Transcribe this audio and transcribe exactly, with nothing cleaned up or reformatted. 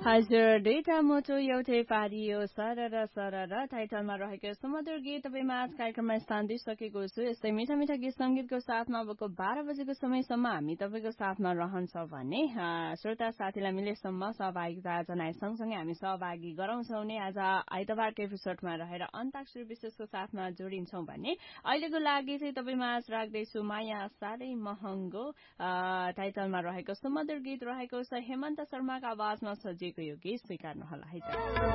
हजुर दुईटा मोटो एउटै पारियो सरर सरर टाइटलमा रहेको सुमधुर गीत तपाईँमा आज कार्यक्रममा स्थान दिइसकेको छु। यस्तै मिठा मिठा गीत सङ्गीतको साथमा अबको बाह्र बजेको समयसम्म हामी तपाईँको साथमा रहन्छ भने श्रोता साथीलाई मिलेसम्म सहभागिता जनाए सँगसँगै हामी सहभागी गराउँछौँ नि। आज आइतबारको एपिसोडमा रहेर अन्ताक्षरी विशेषको साथमा जोडिन्छौँ भने अहिलेको लागि चाहिँ तपाईँमा आज राख्दैछु माया साह्रै महँगो टाइटलमा रहेको सुमधुर गीत रहेको छ। हेमन्त शर्माको आवाजमा सजिएको यो गीत स्वीकार्नु होला है त।